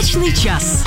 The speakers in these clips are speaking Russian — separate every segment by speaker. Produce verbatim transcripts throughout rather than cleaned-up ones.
Speaker 1: Дачный час.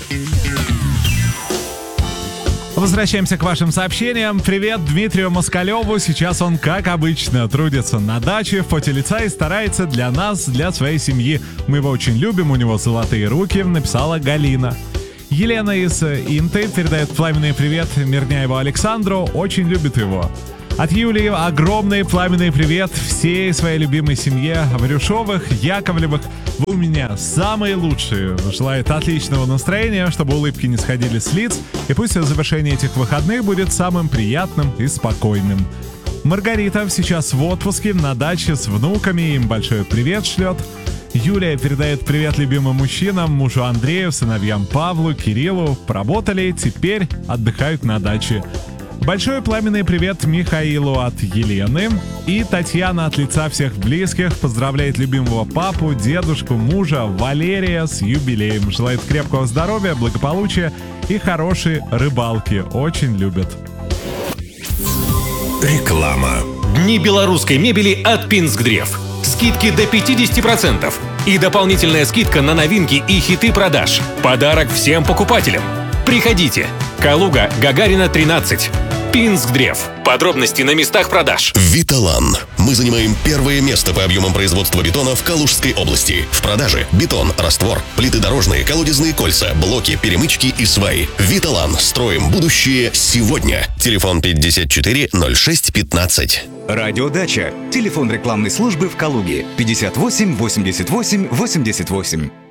Speaker 2: Возвращаемся к вашим сообщениям. Привет Дмитрию Москалеву. Сейчас он, как обычно, трудится на даче в поте лица и старается для нас, для своей семьи. Мы его очень любим, у него золотые руки, написала Галина. Елена из Инты передает пламенный привет Мирняеву Александру, очень любит его. От Юлии огромный пламенный привет всей своей любимой семье Варюшовых, Яковлевых. Вы у меня самые лучшие. Желает отличного настроения, чтобы улыбки не сходили с лиц. И пусть завершение этих выходных будет самым приятным и спокойным. Маргарита сейчас в отпуске на даче с внуками. Им большой привет шлет. Юлия передает привет любимым мужчинам, мужу Андрею, сыновьям Павлу, Кириллу. Поработали, теперь отдыхают на даче. Большой пламенный привет Михаилу от Елены. И Татьяна от лица всех близких поздравляет любимого папу, дедушку, мужа Валерия с юбилеем. Желает крепкого здоровья, благополучия и хорошей рыбалки. Очень любит.
Speaker 3: Реклама. Дни белорусской мебели от Пинск-Древ. Скидки до пятьдесят процентов. И дополнительная скидка на новинки и хиты продаж. Подарок всем покупателям. Приходите. Калуга, Гагарина, тринадцать. Пинск-Древ. Подробности на местах продаж.
Speaker 4: Виталан. Мы занимаем первое место по объемам производства бетона в Калужской области. В продаже бетон, раствор, плиты дорожные, колодезные кольца, блоки, перемычки и сваи. Виталан. Строим будущее сегодня. Телефон пятьдесят четыре ноль шесть пятнадцать.
Speaker 5: Радиодача. Телефон рекламной службы в Калуге пятьдесят восемь восемьдесят восемь восемьдесят восемь.